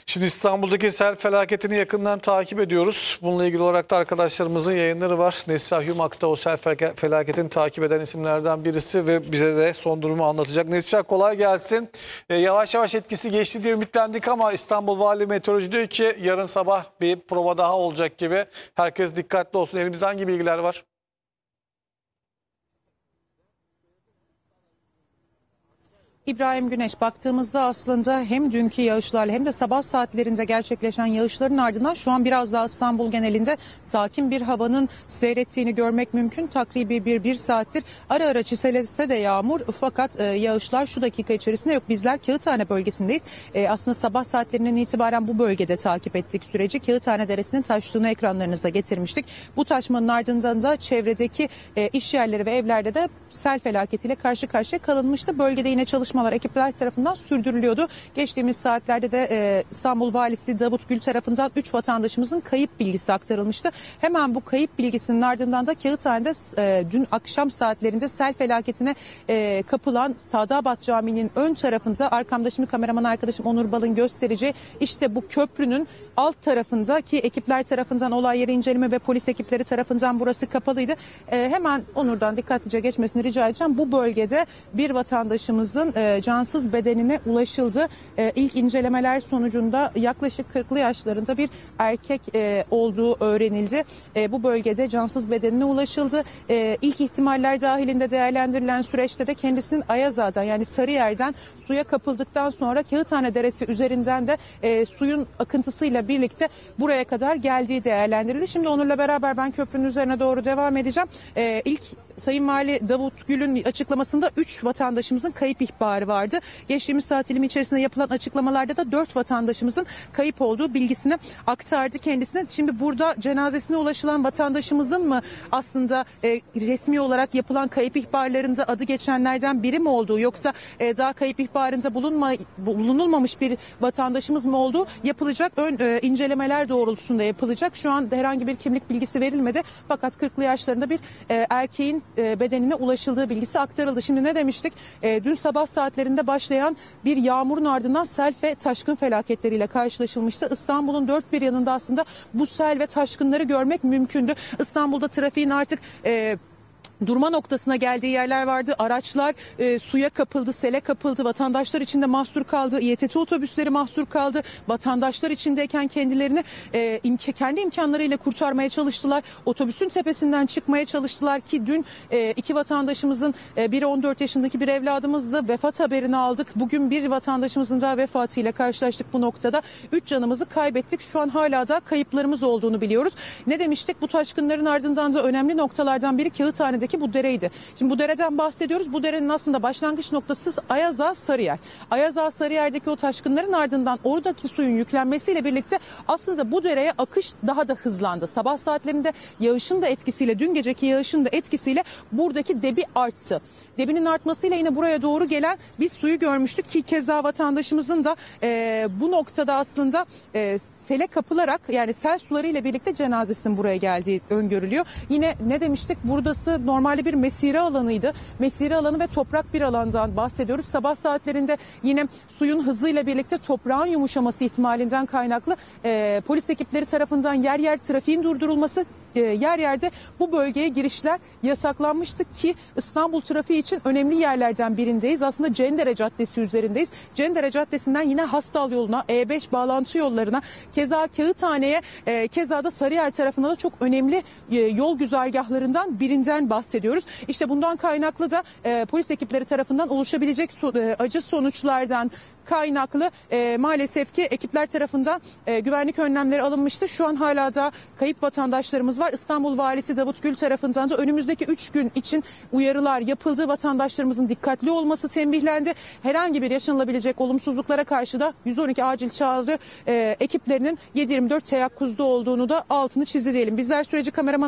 Şimdi İstanbul'daki sel felaketini yakından takip ediyoruz. Bununla ilgili olarak da arkadaşlarımızın yayınları var. Nesliha Yumak da o sel felaketini takip eden isimlerden birisi ve bize de son durumu anlatacak. Nesliha, kolay gelsin. Yavaş yavaş etkisi geçti diye ümitlendik ama İstanbul Vali Meteoroloji diyor ki yarın sabah bir prova daha olacak gibi. Herkes dikkatli olsun. Elimizde hangi bilgiler var? İbrahim Güneş, baktığımızda aslında hem dünkü yağışlarla hem de sabah saatlerinde gerçekleşen yağışların ardından şu an biraz daha İstanbul genelinde sakin bir havanın seyrettiğini görmek mümkün. Takribi bir saattir ara ara çiselese de yağmur, fakat yağışlar şu dakika içerisinde yok. Bizler Kağıthane bölgesindeyiz. Aslında sabah saatlerinden itibaren bu bölgede takip ettik süreci. Kağıthane Deresi'nin taştığını ekranlarınıza getirmiştik. Bu taşmanın ardından da çevredeki iş yerleri ve evlerde de sel felaketiyle karşı karşıya kalınmıştı. Bölgede yine çalışmalar ekipler tarafından sürdürülüyordu. Geçtiğimiz saatlerde de İstanbul Valisi Davut Gül tarafından 3 vatandaşımızın kayıp bilgisi aktarılmıştı. Hemen bu kayıp bilgisinin ardından da Kağıthane'de dün akşam saatlerinde sel felaketine kapılan Sadabat Camii'nin ön tarafında, arkamda şimdi kameraman arkadaşım Onur Bal'ın göstereceği, işte bu köprünün alt tarafında ki ekipler tarafından olay yeri inceleme ve polis ekipleri tarafından burası kapalıydı. Hemen Onur'dan dikkatlice geçmesini rica edeceğim. Bu bölgede bir vatandaşımızın cansız bedenine ulaşıldı. İlk incelemeler sonucunda yaklaşık 40'lı yaşlarında bir erkek olduğu öğrenildi. Bu bölgede cansız bedenine ulaşıldı. İlk ihtimaller dahilinde değerlendirilen süreçte de kendisinin Ayazağa'dan, yani Sarıyer'den suya kapıldıktan sonra Kağıthane Deresi üzerinden de suyun akıntısıyla birlikte buraya kadar geldiği değerlendirildi. Şimdi Onur'la beraber ben köprünün üzerine doğru devam edeceğim. İlk Sayın Vali Davut Gül'ün açıklamasında 3 vatandaşımızın kayıp ihbarı vardı. Geçtiğimiz saat dilimi içerisinde yapılan açıklamalarda da 4 vatandaşımızın kayıp olduğu bilgisini aktardı kendisine. Şimdi burada cenazesine ulaşılan vatandaşımızın mı aslında resmi olarak yapılan kayıp ihbarlarında adı geçenlerden biri mi olduğu, yoksa daha kayıp ihbarında bulunulmamış bir vatandaşımız mı olduğu yapılacak ön incelemeler doğrultusunda yapılacak. Şu an herhangi bir kimlik bilgisi verilmedi, fakat 40'lı yaşlarında bir erkeğin bedenine ulaşıldığı bilgisi aktarıldı. Şimdi ne demiştik? Dün sabah saatlerinde başlayan bir yağmurun ardından sel ve taşkın felaketleriyle karşılaşılmıştı. İstanbul'un dört bir yanında aslında bu sel ve taşkınları görmek mümkündü. İstanbul'da trafiğin artık durma noktasına geldiği yerler vardı. Araçlar suya kapıldı, sele kapıldı. Vatandaşlar içinde mahsur kaldı. İETT otobüsleri mahsur kaldı. Vatandaşlar içindeyken kendilerini kendi imkanlarıyla kurtarmaya çalıştılar. Otobüsün tepesinden çıkmaya çalıştılar ki dün iki vatandaşımızın, biri 14 yaşındaki bir evladımızdı. Vefat haberini aldık. Bugün bir vatandaşımızın daha vefatıyla karşılaştık bu noktada. 3 canımızı kaybettik. Şu an hala da kayıplarımız olduğunu biliyoruz. Ne demiştik? Bu taşkınların ardından da önemli noktalardan biri Kağıthane'deki bu dereydi. Şimdi bu dereden bahsediyoruz. Bu derenin aslında başlangıç noktası Ayazağa Sarıyer. Ayazağa Sarıyer'deki o taşkınların ardından oradaki suyun yüklenmesiyle birlikte aslında bu dereye akış daha da hızlandı. Sabah saatlerinde yağışın da etkisiyle, dün geceki yağışın da etkisiyle buradaki debi arttı. Debinin artmasıyla yine buraya doğru gelen biz suyu görmüştük ki keza vatandaşımızın da bu noktada aslında sele kapılarak, yani sel suları ile birlikte cenazesinin buraya geldiği öngörülüyor. Yine ne demiştik? Burası normalde bir mesire alanıydı. Mesire alanı ve toprak bir alandan bahsediyoruz. Sabah saatlerinde yine suyun hızıyla birlikte toprağın yumuşaması ihtimalinden kaynaklı polis ekipleri tarafından yer yer trafiğin durdurulması, yer yerde bu bölgeye girişler yasaklanmıştı ki İstanbul trafiği için önemli yerlerden birindeyiz. Aslında Cendere Caddesi üzerindeyiz. Cendere Caddesi'nden yine Hastal yoluna, E5 bağlantı yollarına, keza Kağıthane'ye, keza da Sarıyer tarafına da çok önemli yol güzergahlarından birinden bahsediyoruz. İşte bundan kaynaklı da polis ekipleri tarafından oluşabilecek acı sonuçlardan kaynaklı maalesef ki ekipler tarafından güvenlik önlemleri alınmıştı. Şu an hala da kayıp vatandaşlarımız var. İstanbul Valisi Davut Gül tarafından da önümüzdeki 3 gün için uyarılar yapıldı. Vatandaşlarımızın dikkatli olması tembihlendi. Herhangi bir yaşanılabilecek olumsuzluklara karşı da 112 acil çağrı ekiplerinin 7/24 teyakkuzda olduğunu da altını çizdi diyelim. Bizler süreci kameraman